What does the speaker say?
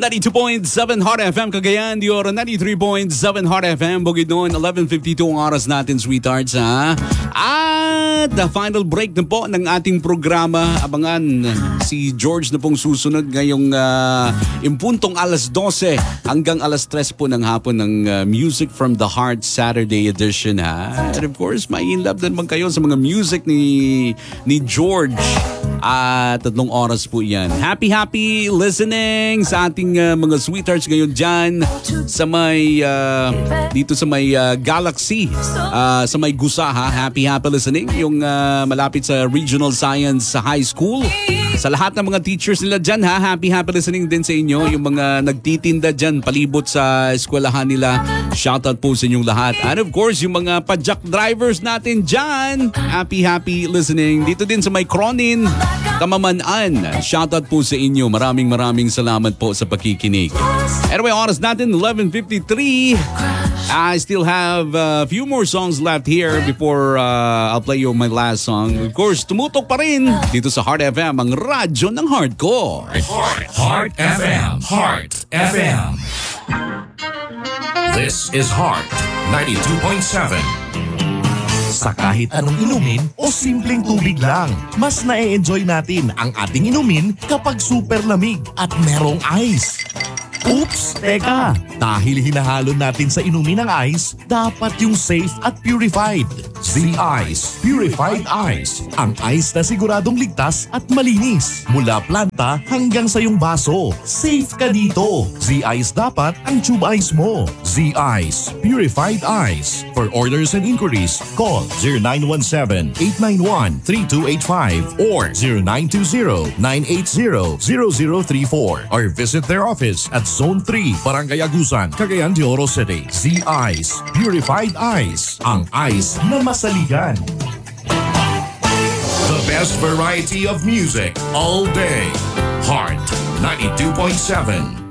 92.7 Hot FM Cagayan, Dior 93.7 Hot FM Bukidnon, 11:52 ang oras natin, sweethearts, ha? At the final break na po ng ating programa. Abangan si George na pong susunod ngayong impuntong alas 12 hanggang alas 3 po ng hapon ng Music from the Heart Saturday edition, ha? And of course, may in love din man kayo sa mga music ni George. At 3 oras po yan. Happy listening sa ating mga sweethearts ngayon dyan sa may dito sa may Galaxy, sa may Gusa, ha? Happy listening yung malapit sa Regional Science High School. Sa lahat ng mga teachers nila dyan, ha? Happy listening din sa inyo. Yung mga nagtitinda dyan palibot sa eskwelahan nila, shoutout po sa inyong lahat. And of course, yung mga pajak drivers natin dyan, happy listening. Dito din sa may Cronin, Kamaman-an, shoutout po sa inyo. Maraming salamat po sa pakikinig. Anyway, oras natin 11:53. I still have a few more songs left here before I'll play you my last song. Of course, tumutok pa rin dito sa Heart FM, ang radyo ng hardcore. Heart FM. Heart FM. This is Heart 92.7. Sa kahit anong inumin o simpleng tubig lang, mas na-enjoy natin ang ating inumin kapag super lamig at merong ice. Oops! Teka! Dahil hinahalo natin sa inumin ng ice, dapat yung safe at purified. Z-Ice Purified Ice. Ang ice na siguradong ligtas at malinis. Mula planta hanggang sa iyong baso. Safe ka dito. Z-Ice dapat ang tube ice mo. Z-Ice Purified Ice. For orders and inquiries, call 0917-891-3285 or 0920-980-0034 or visit their office at Zone 3, Barangay Agusan, Cagayan de Oro City. Z-Ice Purified Ice. Ang ice na masaligan. The best variety of music all day. Heart 92.7.